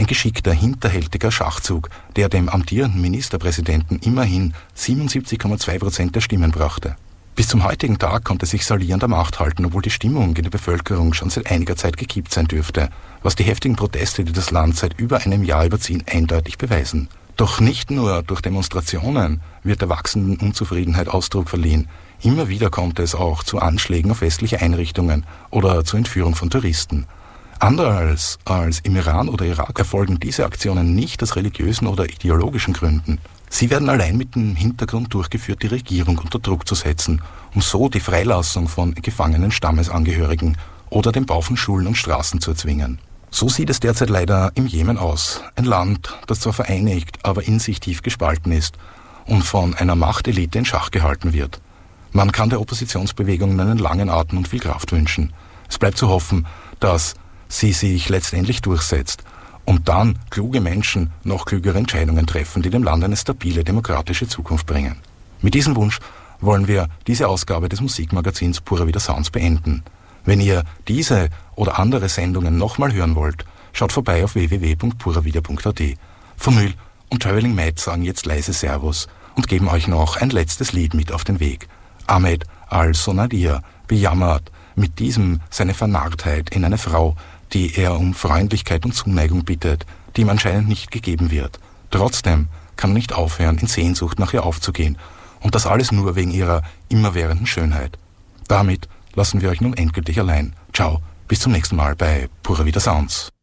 geschickter, hinterhältiger Schachzug, der dem amtierenden Ministerpräsidenten immerhin 77,2% der Stimmen brachte. Bis zum heutigen Tag konnte sich Salih an der Macht halten, obwohl die Stimmung in der Bevölkerung schon seit einiger Zeit gekippt sein dürfte, was die heftigen Proteste, die das Land seit über einem Jahr überziehen, eindeutig beweisen. Doch nicht nur durch Demonstrationen wird der wachsenden Unzufriedenheit Ausdruck verliehen. Immer wieder kommt es auch zu Anschlägen auf westliche Einrichtungen oder zur Entführung von Touristen. Anders als im Iran oder Irak erfolgen diese Aktionen nicht aus religiösen oder ideologischen Gründen. Sie werden allein mit dem Hintergrund durchgeführt, die Regierung unter Druck zu setzen, um so die Freilassung von gefangenen Stammesangehörigen oder den Bau von Schulen und Straßen zu erzwingen. So sieht es derzeit leider im Jemen aus. Ein Land, das zwar vereinigt, aber in sich tief gespalten ist und von einer Machtelite in Schach gehalten wird. Man kann der Oppositionsbewegung einen langen Atem und viel Kraft wünschen. Es bleibt zu hoffen, dass sie sich letztendlich durchsetzt und dann kluge Menschen noch klügere Entscheidungen treffen, die dem Land eine stabile, demokratische Zukunft bringen. Mit diesem Wunsch wollen wir diese Ausgabe des Musikmagazins Pura Vida Sounds beenden. Wenn ihr diese oder andere Sendungen nochmal hören wollt, schaut vorbei auf www.puravida.at. Vermühl und Traveling Mad sagen jetzt leise Servus und geben euch noch ein letztes Lied mit auf den Weg. Ahmed Al-Sonadir bejammert mit diesem seine Vernarrtheit in eine Frau, die er um Freundlichkeit und Zuneigung bittet, die ihm anscheinend nicht gegeben wird. Trotzdem kann er nicht aufhören, in Sehnsucht nach ihr aufzugehen. Und das alles nur wegen ihrer immerwährenden Schönheit. Damit lassen wir euch nun endgültig allein. Ciao, bis zum nächsten Mal bei Pura Vida Sounds.